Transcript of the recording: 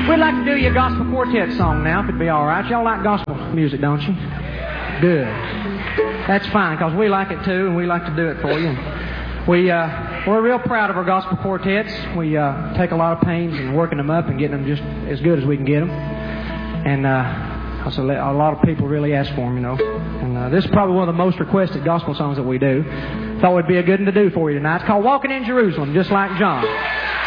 We'd like to do you a gospel quartet song now, if it'd be all right. Y'all like gospel music, don't you? Good. That's fine, because we like it too, and we like to do it for you. We're real proud of our gospel quartets. We take a lot of pains in working them up and getting them just as good as we can get them. And also, a lot of people really ask for them, you know. And this is probably one of the most requested gospel songs that we do. Thought it would be a good one to do for you tonight. It's called Walking in Jerusalem, just like John.